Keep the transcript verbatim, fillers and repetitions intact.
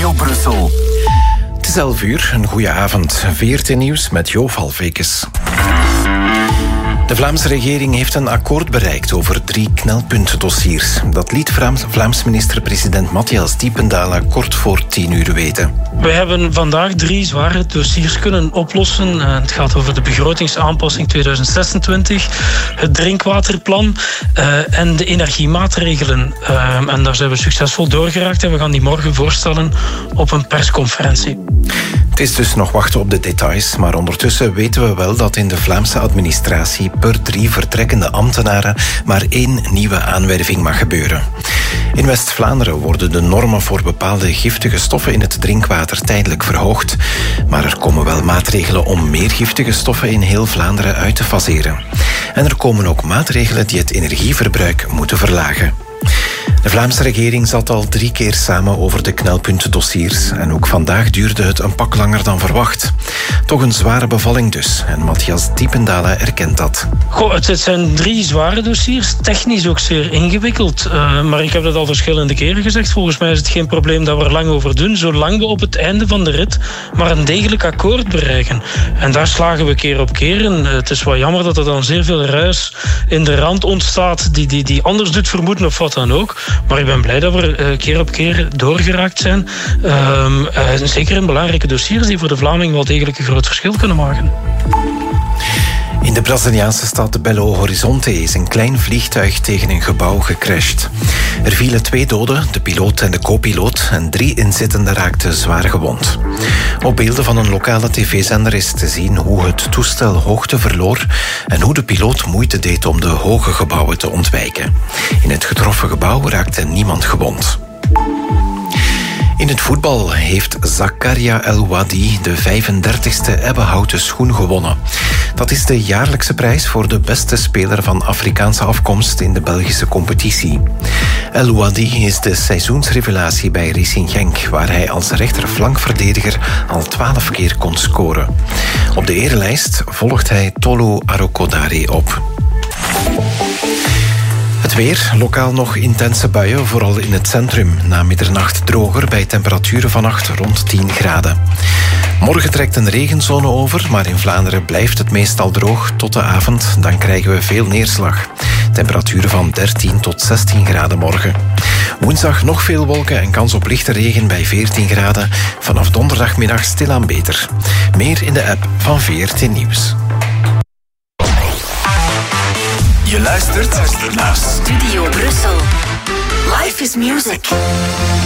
Studio Brussel. Het is elf uur, een goede avond. V R T Nieuws met Jo Valvekes. De Vlaamse regering heeft een akkoord bereikt over drie knelpuntdossiers. Dat liet Vlaams, Vlaams minister-president Matthias Diependalen kort voor tien uur weten. Wij hebben vandaag drie zware dossiers kunnen oplossen. Het gaat over de begrotingsaanpassing tweeduizend zesentwintig, het drinkwaterplan uh, en de energiemaatregelen. Uh, en daar zijn we succesvol doorgeraakt en we gaan die morgen voorstellen op een persconferentie. Het is dus nog wachten op de details, maar ondertussen weten we wel dat in de Vlaamse administratie per drie vertrekkende ambtenaren maar één nieuwe aanwerving mag gebeuren. In West-Vlaanderen worden de normen voor bepaalde giftige stoffen in het drinkwater tijdelijk verhoogd, maar er komen wel maatregelen om meer giftige stoffen in heel Vlaanderen uit te faseren. En er komen ook maatregelen die het energieverbruik moeten verlagen. De Vlaamse regering zat al drie keer samen over de knelpuntdossiers en ook vandaag duurde het een pak langer dan verwacht. Toch een zware bevalling dus en Matthias Diependalen erkent dat. Goh, het zijn drie zware dossiers, technisch ook zeer ingewikkeld. Uh, maar ik heb dat al verschillende keren gezegd. Volgens mij is het geen probleem dat we er lang over doen, zolang we op het einde van de rit maar een degelijk akkoord bereiken. En daar slagen we keer op keer in. Het is wel jammer dat er dan zeer veel ruis in de rand ontstaat die, die, die anders doet vermoeden of wat dan ook. Maar ik ben blij dat we uh, keer op keer doorgeraakt zijn. Uh, uh, zeker in belangrijke dossiers die voor de Vlaming wel degelijk een groot verschil kunnen maken. In de Braziliaanse stad Belo Horizonte is een klein vliegtuig tegen een gebouw gecrashed. Er vielen twee doden, de piloot en de co-piloot, en drie inzittenden raakten zwaar gewond. Op beelden van een lokale tv-zender is te zien hoe het toestel hoogte verloor en hoe de piloot moeite deed om de hoge gebouwen te ontwijken. In het getroffen gebouw raakte niemand gewond. In het voetbal heeft Zakaria El Wadi de vijfendertigste ebbenhouten schoen gewonnen. Dat is de jaarlijkse prijs voor de beste speler van Afrikaanse afkomst in de Belgische competitie. El Wadi is de seizoensrevelatie bij Racing Genk, waar hij als rechterflankverdediger al twaalf keer kon scoren. Op de erelijst volgt hij Tolu Arokodare op. Het weer, lokaal nog intense buien, vooral in het centrum. Na middernacht droger bij temperaturen vannacht rond tien graden. Morgen trekt een regenzone over, maar in Vlaanderen blijft het meestal droog tot de avond. Dan krijgen we veel neerslag. Temperaturen van dertien tot zestien graden morgen. Woensdag nog veel wolken en kans op lichte regen bij veertien graden. Vanaf donderdagmiddag stilaan beter. Meer in de app van V R T Nieuws. Je luistert naar Studio Brussel. Life is music.